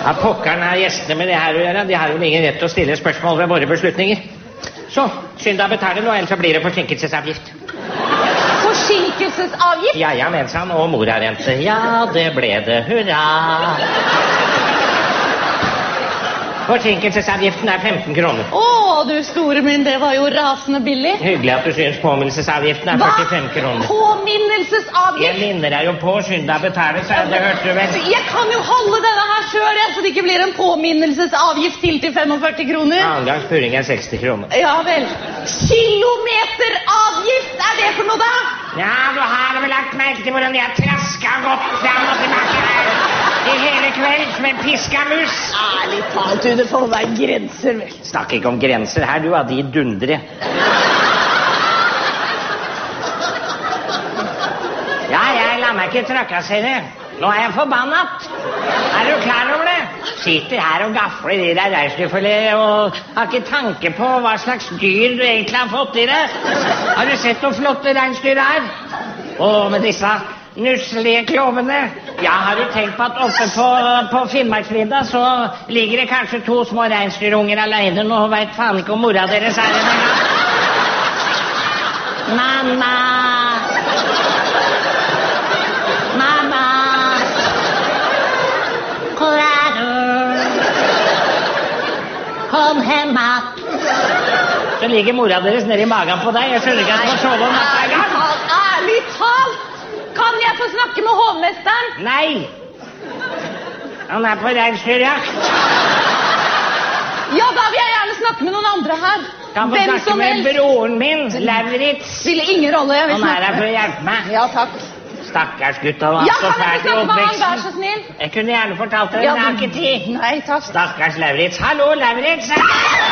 Ja, pokkeren er gjestene med det her å gjøre. De har jo ingen rett til å stille spørsmål ved våre beslutninger. Så, synd da betaler nå, ellers så blir det forsinkelsesavgift. Forsinkelsesavgift? Ja, mensan og morarente. Ja, det ble det. Hurra! Forsinkelsesavgiften er 15 kroner. Å, du store min, det var jo rasende billig. Hyggelig at du synes påminnelsesavgiften er 45 kroner. Påminnelsesavgift? Jeg minner deg jo på, synd da betaler, så det hørte du vel. Jeg kan jo holde denne her selv, så det ikke blir en påminnelsesavgift til 45 kroner. Annengangs puring er 60 kroner. Ja vel. Kilometeravgift, er det for noe da? Ja, du har vel lagt merke til hvordan jeg trasket godt frem og tilbake her. I hele kveld som en pisket mus. Ærlig talt, du, det får være grenser, vel. Snakk ikke om grenser her, du har de dundre. Ja, jeg lar meg ikke trakassere. Nå er jeg forbannet. Er du klar over det? Sitter her og gafler i deg reinsdyrfilet og har ikke tanke på hva slags dyr du egentlig har fått i det. Har du sett noen flotte reinsdyr her? Og med disse nusselige klovene. Ja, har du tenkt på at oppe på Finnmarksvidda så ligger det kanskje 2 små reinsdyrunger alene. Nå vet faen ikke om mora deres er en gang. Mamma! Mamma! Hvor er du? Kom hjem, mat. Så ligger mora deres nede i magen på deg. Jeg skjønner ikke at du må sove om natta i gang. Ærlig talt! Kan jeg få snakke med hovmesteren? Nei! Han er på reinsdyrjakt. Ja, da vil jeg gjerne snakke med noen andre her. Kan få snakke med broren min, Lauritz. Spiller ingen rolle, jeg vil Han er her for å hjelpe meg. Ja, takk. Stakkars gutt, han var Ja, så kan jeg få fælt i snakke med han, vær oppveksten. så snill? Jeg kunne gjerne fortalt dere, men jeg har ikke tid. Nei, takk. Stakkars Lauritz. Hallo, Lauritz!